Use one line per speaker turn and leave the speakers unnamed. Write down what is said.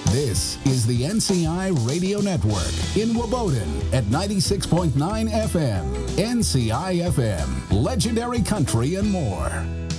This is the NCI Radio Network in Waboden at 96.9 FM. NCI FM, legendary country and more.